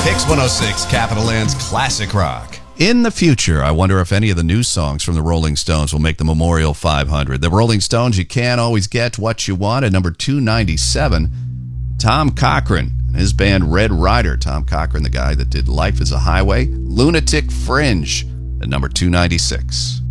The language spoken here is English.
Hicks 106, Capital Land's Classic Rock. In the future, I wonder if any of the new songs from the Rolling Stones will make the Memorial 500. The Rolling Stones, You Can't Always Get What You Want, at number 297. Tom Cochrane and his band Red Rider. Tom Cochrane, the guy that did Life is a Highway. Lunatic Fringe at number 296.